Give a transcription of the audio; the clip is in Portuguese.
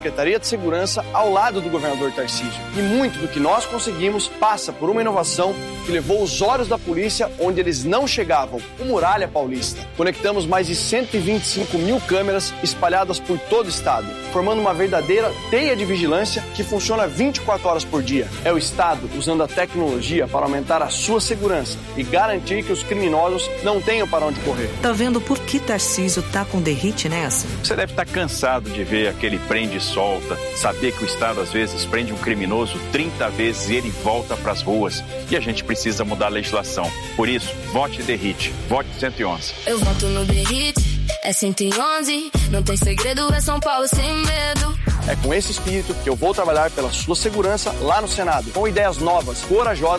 Secretaria de Segurança ao lado do governador Tarcísio. E muito do que nós conseguimos passa por uma inovação que levou os olhos da polícia onde eles não chegavam, o Muralha Paulista. Conectamos mais de 125 mil câmeras espalhadas por todo o estado, formando uma verdadeira teia de vigilância que funciona 24 horas por dia. É o estado usando a tecnologia para aumentar a sua segurança e garantir que os criminosos não tenham para onde correr. Tá vendo por que Tarcísio tá com derrite nessa? Você deve estar cansado de ver aquele prende e solta, saber que o Estado às vezes prende um criminoso 30 vezes e ele volta para as ruas. E a gente precisa mudar a legislação. Por isso, vote Derrite, vote 111. Eu voto no Derrite, é 111, não tem segredo, é São Paulo sem medo. É com esse espírito que eu vou trabalhar pela sua segurança lá no Senado, com ideias novas, corajosas